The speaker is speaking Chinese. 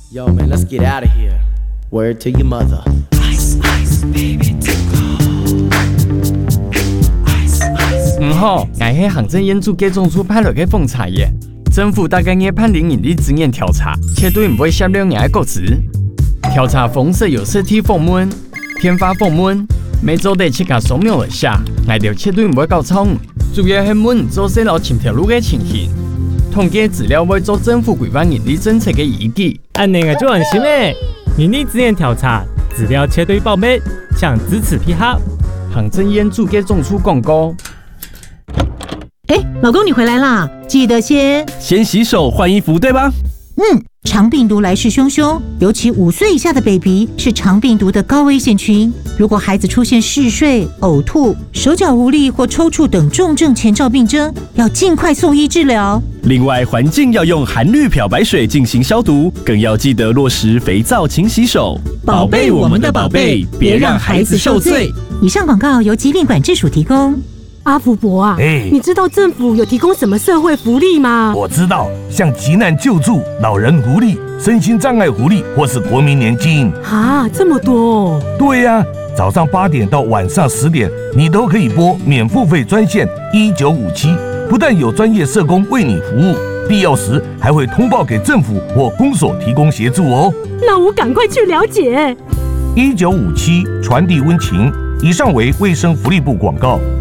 Yo, man, let's get out of here. Word to your mother. Ice, ice, baby, 好，我是行政院主计总处派来的奉查耶。政府大概也判零盈利资源调查，绝对唔会泄露人的个资。调查方式有实体访问、电话访问，每周得7个扫描一下，我哋绝对唔会搞错。主要係問做細路前條路嘅情形，統計資料會做政府規劃盈利政策嘅依據。 按你個就安心誒，盈利資源調查資料絕對保密，請支持配合。 行政院主計總處廣告。 老公你回來啦，記得先洗手換衣服，對吧？ 腸病毒來勢洶洶，尤其5歲以下的 baby 是腸病毒的高危險群。如果孩子出現嗜睡、嘔吐、手腳無力或抽搐等重症前兆病徵，要盡快送醫治療。 另外，環境要用含氯漂白水進行消毒，更要記得落實肥皂勤洗手， 寶貝我們的寶貝，別讓孩子受罪。以上廣告由疾病管制署提供。 阿福伯啊，你知道政府有提供什麼社會福利嗎？ 我知道，像急難救助、老人福利、身心障礙福利，或是國民年金。 啊，這麼多哦！ 對呀，早上8點到晚上10點，你都可以撥免付費專線1957，不但有專業社工為你服務，必要時還會通報給政府或公所提供協助哦。 那我趕快去了解。 1957傳遞溫情，以上為衛生福利部廣告。